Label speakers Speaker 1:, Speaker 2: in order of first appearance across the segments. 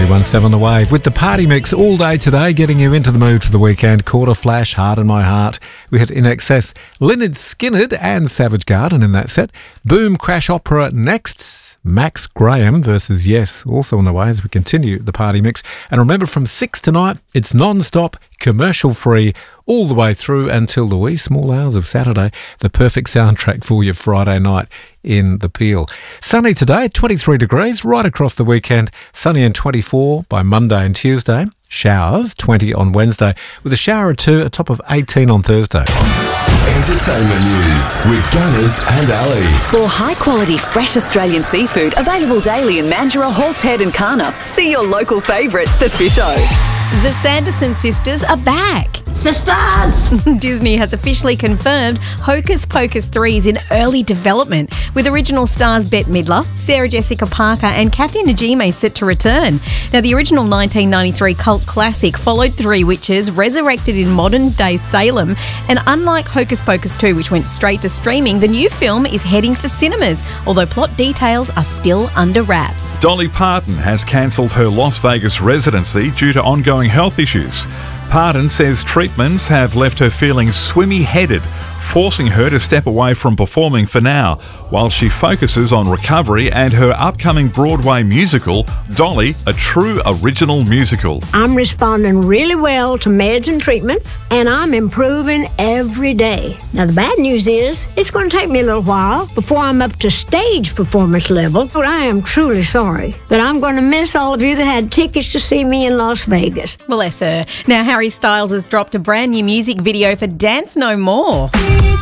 Speaker 1: 92.17 on the Wave with the party mix all day today, getting you into the mood for the weekend. Quarter Flash, Heart in My Heart. We had In Excess, Lynyrd Skynyrd and Savage Garden in that set. Boom Crash Opera next. Max Graham versus Yes, also on the way as we continue the party mix. And remember, from 6 tonight, it's non-stop, commercial-free, all the way through until the wee small hours of Saturday. The perfect soundtrack for your Friday night in the Peel. Sunny today, 23 degrees, right across the weekend. Sunny and 24 by Monday and Tuesday. Showers, 20 on Wednesday, with a shower or two, a top of 18 on Thursday.
Speaker 2: Entertainment news with Gunners and Ali.
Speaker 3: For high-quality, fresh Australian seafood available daily in Mandurah, Horsehead and Carnup, see your local favourite, The Fish-O.
Speaker 4: The Sanderson sisters are back.
Speaker 5: Sisters!
Speaker 4: Disney has officially confirmed Hocus Pocus 3 is in early development, with original stars Bette Midler, Sarah Jessica Parker and Kathy Najimy set to return. Now, the original 1993 cult classic followed three witches resurrected in modern-day Salem, and unlike Hocus Pocus 2, which went straight to streaming, the new film is heading for cinemas, although plot details are still under wraps.
Speaker 6: Dolly Parton has cancelled her Las Vegas residency due to ongoing health issues. Parton says treatments have left her feeling swimmy-headed, forcing her to step away from performing for now, while she focuses on recovery and her upcoming Broadway musical, Dolly, a true original musical.
Speaker 5: I'm responding really well to meds and treatments, and I'm improving every day. Now, the bad news is, it's going to take me a little while before I'm up to stage performance level, but I am truly sorry. But I'm going to miss all of you that had tickets to see me in Las Vegas.
Speaker 4: Bless her. Now, Harry Styles has dropped a brand new music video for Dance No More.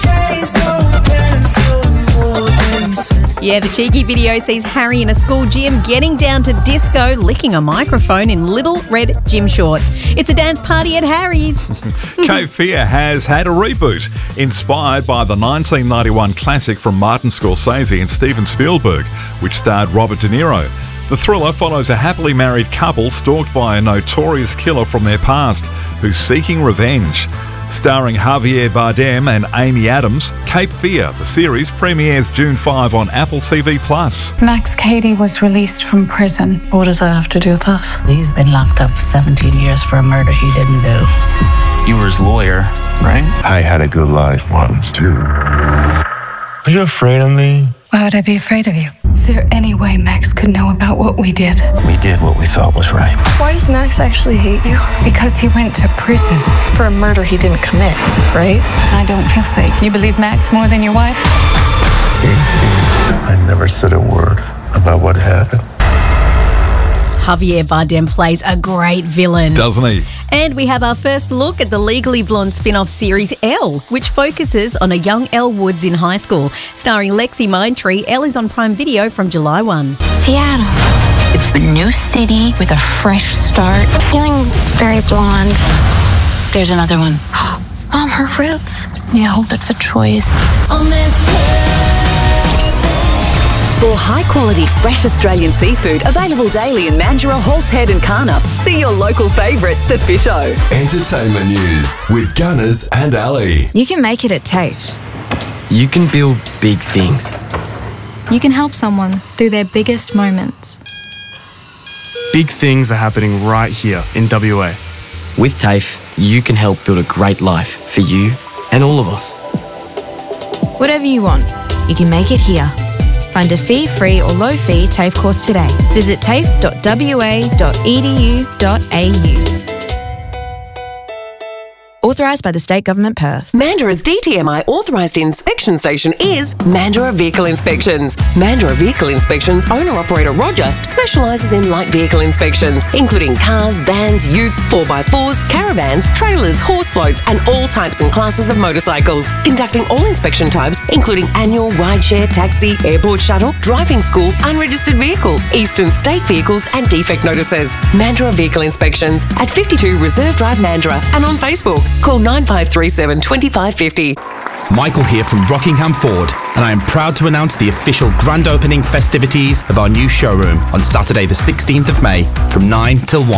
Speaker 4: Yeah, the cheeky video sees Harry in a school gym getting down to disco, licking a microphone in little red gym shorts. It's a dance party at Harry's.
Speaker 6: Cape Fear has had a reboot, inspired by the 1991 classic from Martin Scorsese and Steven Spielberg, which starred Robert De Niro. The thriller follows a happily married couple stalked by a notorious killer from their past, who's seeking revenge. Starring Javier Bardem and Amy Adams, Cape Fear, the series, premieres June 5 on Apple TV+.
Speaker 7: Max Cady was released from prison. What does that have to do with us?
Speaker 8: He's been locked up for 17 years for a murder he didn't do.
Speaker 9: You were his lawyer, right?
Speaker 10: I had a good life once, too. Are you afraid of me?
Speaker 7: Why would I be afraid of you? Is there any way Max could know about what we did?
Speaker 10: We did what we thought was right.
Speaker 11: Why does Max actually hate you?
Speaker 7: Because he went to prison.
Speaker 11: For a murder he didn't commit, right?
Speaker 7: I don't feel safe. You believe Max more than your wife?
Speaker 10: I never said a word about what happened.
Speaker 4: Javier Bardem plays a great villain.
Speaker 6: Doesn't he?
Speaker 4: And we have our first look at the Legally Blonde spin-off series Elle, which focuses on a young Elle Woods in high school. Starring Lexi Mindtree, Elle is on Prime Video from July 1.
Speaker 12: Seattle. It's the new city with a fresh start.
Speaker 13: I'm feeling very blonde.
Speaker 12: There's another one.
Speaker 13: Mom, her roots.
Speaker 12: Yeah, I hope it's a choice.
Speaker 3: For high-quality, fresh Australian seafood available daily in Mandurah, Horsehead and Carnup, see your local favourite, The Fish-O.
Speaker 2: Entertainment news with Gunners and Ali.
Speaker 14: You can make it at TAFE.
Speaker 9: You can build big things.
Speaker 15: You can help someone through their biggest moments.
Speaker 16: Big things are happening right here in WA.
Speaker 9: With TAFE, you can help build a great life for you and all of us.
Speaker 14: Whatever you want, you can make it here. Find a fee-free or low-fee TAFE course today. Visit tafe.wa.edu.au. Authorised by the State Government, Perth.
Speaker 3: Mandurah's DTMI authorised inspection station is Mandurah Vehicle Inspections. Mandurah Vehicle Inspections owner-operator Roger specialises in light vehicle inspections, including cars, vans, utes, 4x4s, caravans, trailers, horse floats and all types and classes of motorcycles. Conducting all inspection types, including annual, rideshare, taxi, airport shuttle, driving school, unregistered vehicle, eastern state vehicles and defect notices. Mandurah Vehicle Inspections at 52 Reserve Drive, Mandurah, and on Facebook. Call 9537 2550.
Speaker 17: Michael here from Rockingham Ford, and I am proud to announce the official grand opening festivities of our new showroom on Saturday the 16th of May from 9 till 1.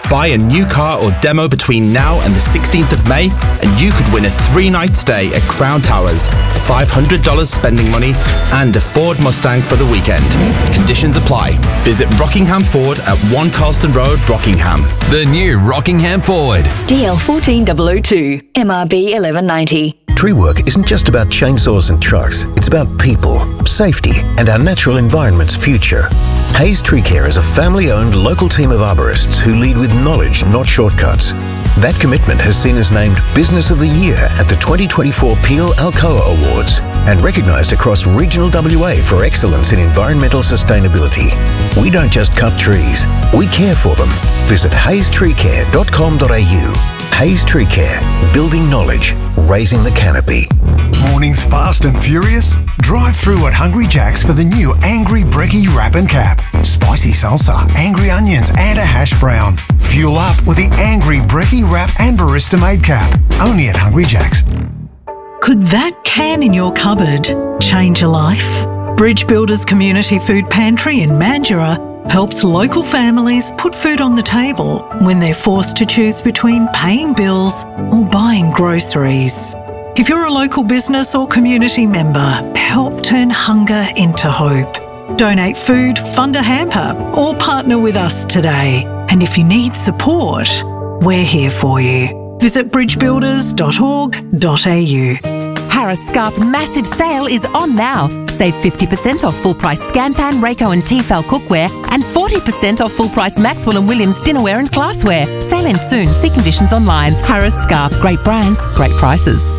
Speaker 17: Buy a new car or demo between now and the 16th of May, and you could win a 3-night stay at Crown Towers, $500 spending money, and a Ford Mustang for the weekend. Conditions apply. Visit Rockingham Ford at 1 Carlston Road, Rockingham.
Speaker 18: The new Rockingham Ford.
Speaker 19: DL 14002, MRB 1190.
Speaker 20: Tree work isn't just about chainsaws and trucks. It's about people, safety, and our natural environment's future. Hayes Tree Care is a family-owned local team of arborists who lead with knowledge, not shortcuts. That commitment has seen us named Business of the Year at the 2024 Peel Alcoa Awards and recognised across regional WA for excellence in environmental sustainability. We don't just cut trees, we care for them. Visit hazestreecare.com.au. Hayes Tree Care, building knowledge, raising the canopy.
Speaker 21: Mornings fast and furious? Drive through at Hungry Jack's for the new Angry Brekkie Wrap and Cap. Spicy salsa, angry onions and a hash brown. Fuel up with the Angry Brekkie Wrap and Barista Made Cap. Only at Hungry Jack's.
Speaker 22: Could that can in your cupboard change your life? Bridge Builders Community Food Pantry in Mandurah helps local families put food on the table when they're forced to choose between paying bills or buying groceries. If you're a local business or community member, help turn hunger into hope. Donate food, fund a hamper, or partner with us today. And if you need support, we're here for you. Visit bridgebuilders.org.au.
Speaker 23: Harris Scarf massive sale is on now. Save 50% off full price Scanpan, Rayco and Tefal cookware and 40% off full price Maxwell and Williams dinnerware and glassware. Sale ends soon. See conditions online. Harris Scarf, great brands, great prices.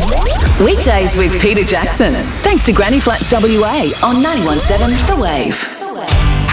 Speaker 19: Weekdays with Peter Jackson. Thanks to Granny Flats WA on 91.7 The Wave.